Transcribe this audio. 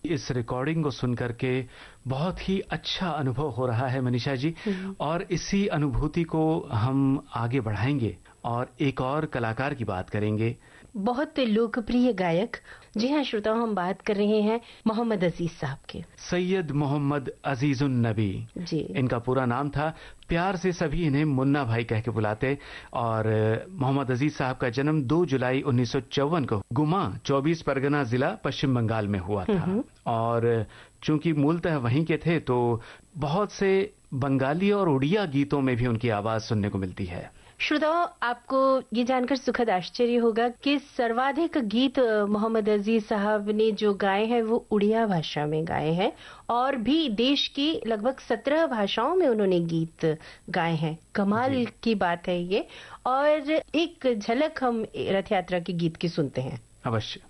इस रिकॉर्डिंग को सुन करके बहुत ही अच्छा अनुभव हो रहा है मनीषा जी, और इसी अनुभूति को हम आगे बढ़ाएंगे और एक और कलाकार की बात करेंगे। बहुत लोकप्रिय गायक, जी हाँ श्रोताओं, हम बात कर रहे हैं मोहम्मद अजीज साहब के। सैयद मोहम्मद अजीजुन नबी जी, इनका पूरा नाम था। प्यार से सभी इन्हें मुन्ना भाई कह के बुलाते। और मोहम्मद अजीज साहब का जन्म 2 जुलाई 1954 को गुमा 24 परगना जिला पश्चिम बंगाल में हुआ था। और चूंकि मूलतः वहीं के थे तो बहुत से बंगाली और उड़िया गीतों में भी उनकी आवाज सुनने को मिलती है। श्रोताओं, आपको ये जानकर सुखद आश्चर्य होगा कि सर्वाधिक गीत मोहम्मद अजीज साहब ने जो गाए हैं वो उड़िया भाषा में गाए हैं, और भी देश की लगभग 17 भाषाओं में उन्होंने गीत गाए हैं। कमाल की बात है ये। और एक झलक हम रथ यात्रा के गीत की सुनते हैं। अवश्य।